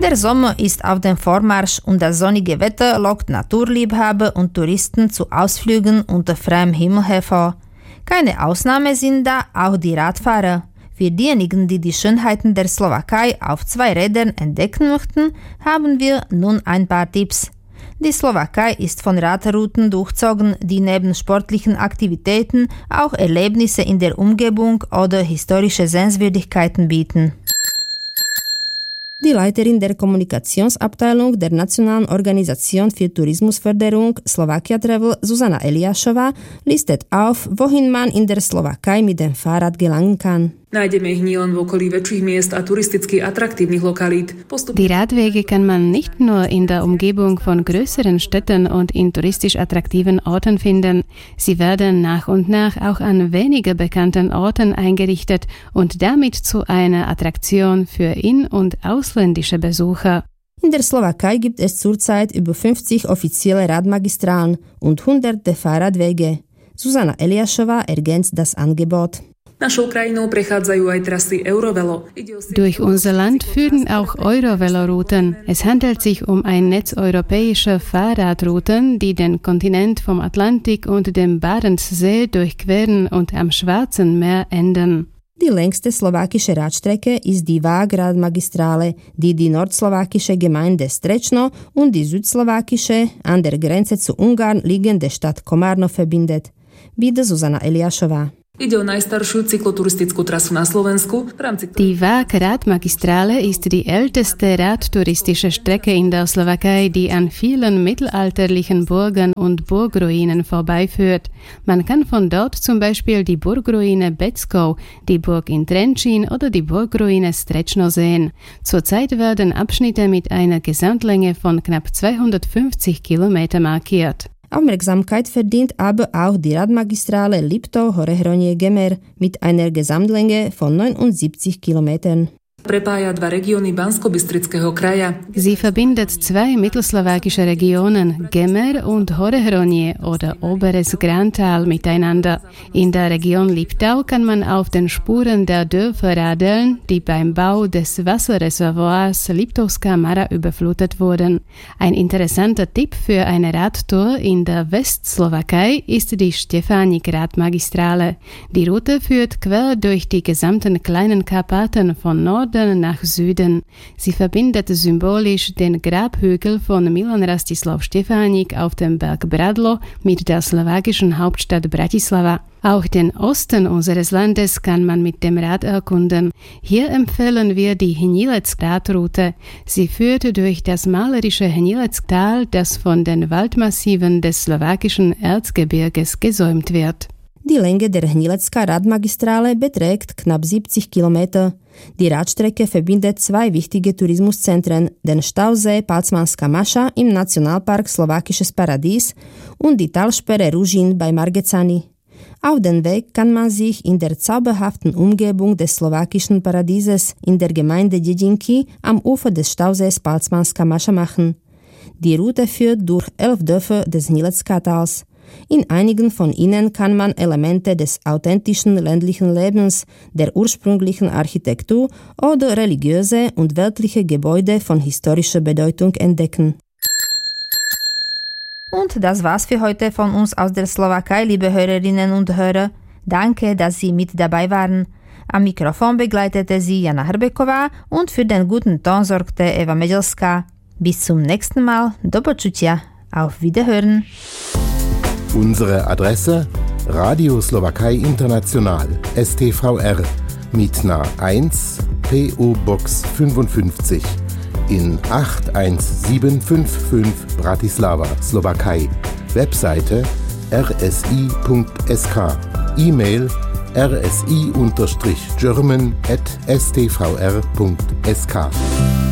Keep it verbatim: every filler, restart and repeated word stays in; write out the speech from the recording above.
Der Sommer ist auf dem Vormarsch und das sonnige Wetter lockt Naturliebhaber und Touristen zu Ausflügen unter freiem Himmel hervor. Keine Ausnahme sind da auch die Radfahrer. Für diejenigen, die die Schönheiten der Slowakei auf zwei Rädern entdecken möchten, haben wir nun ein paar Tipps. Die Slowakei ist von Radrouten durchzogen, die neben sportlichen Aktivitäten auch Erlebnisse in der Umgebung oder historische Sehenswürdigkeiten bieten. Die Leiterin der Kommunikationsabteilung der Nationalen Organisation für Tourismusförderung Slovakia Travel, Zuzana Eliášová, listet auf, wohin man in der Slowakei mit dem Fahrrad gelangen kann. Nájdeme ich nielen v okolí väčších miest a turisticky atraktívnych lokalít. Die Radwege kann man nicht nur in der Umgebung von größeren Städten und in touristisch attraktiven Orten finden. Sie werden nach und nach auch an weniger bekannten Orten eingerichtet und damit zu einer Attraktion für in- und ausländische Besucher. In der Slowakei gibt es zurzeit über fünfzig offizielle Radmagistralen und hunderte Fahrradwege. Zuzana Eliášová ergänzt das Angebot. Durch unser Land führen auch Eurovelo-Routen. Es handelt sich um ein Netz europäischer Fahrradrouten, die den Kontinent vom Atlantik und dem Barentssee durchqueren und am Schwarzen Meer enden. Die längste slowakische Radstrecke ist die Vág-Radmagistrale, die die nordslowakische Gemeinde Strečno und die südslowakische, an der Grenze zu Ungarn liegende Stadt Komárno verbindet. Wieder Zuzana Eliášová. Ide o najstaršiu cykloturistickú trasu na Slovensku. Die Vág-Radmagistrale ist die älteste radtouristische Strecke in der Slowakei, die an vielen mittelalterlichen Burgen und Burgruinen vorbeiführt. Man kann von dort zum Beispiel die Burgruine Beckow, die Burg in Trenčín oder die Burgruine Strečno sehen. Zurzeit werden Abschnitte mit einer Gesamtlänge von knapp zweihundertfünfzig Kilometer markiert. Aufmerksamkeit verdient aber auch die Radmagistrale Liptov-Horehronie-Gemer mit einer Gesamtlänge von neunundsiebzig Kilometern. Sie verbindet zwei mittelslowakische Regionen, Gemer und Horehronie oder Oberes Grantal miteinander. In der Region Liptau kann man auf den Spuren der Dörfer radeln, die beim Bau des Wasserreservoirs Liptovská Mara überflutet wurden. Ein interessanter Tipp für eine Radtour in der Westslowakei ist die Stefanik-Radmagistrale. Die Route führt quer durch die gesamten kleinen Karpaten von Norden nach Süden. Sie verbindet symbolisch den Grabhügel von Milan Rastislav Štefánik auf dem Berg Bradlo mit der slowakischen Hauptstadt Bratislava. Auch den Osten unseres Landes kann man mit dem Rad erkunden. Hier empfehlen wir die Hnilec-Radroute. Sie führt durch das malerische Hnilec-Tal, das von den Waldmassiven des slowakischen Erzgebirges gesäumt wird. Die Länge der Hnilecká Radmagistrale beträgt knapp siebzig Kilometer. Die Radstrecke verbindet zwei wichtige Tourismuszentren, den Stausee Palcmanská Maša im Nationalpark Slowakisches Paradies und die Talsperre Ružín bei Margecany. Auf den Weg kann man sich in der zauberhaften Umgebung des slowakischen Paradieses in der Gemeinde Dedinky am Ufer des Stausees Palcmanská Maša machen. Die Route führt durch elf Dörfer des Hnilecká-Tals. In einigen von ihnen kann man Elemente des authentischen ländlichen Lebens, der ursprünglichen Architektur oder religiöse und weltliche Gebäude von historischer Bedeutung entdecken. Und das war's für heute von uns aus der Slowakei, liebe Hörerinnen und Hörer. Danke, dass Sie mit dabei waren. Am Mikrofon begleitete Sie Jana Hrbeková und für den guten Ton sorgte Eva Medelská. Bis zum nächsten Mal. Do počutia. Auf Wiederhören. Unsere Adresse: Radio Slowakei International, S T V R, Mitna eins, P O Box fünfundfünfzig in acht eins sieben fünf fünf Bratislava, Slowakei. Webseite r s i punkt s k. E-Mail r s i German at s t v r punkt s k.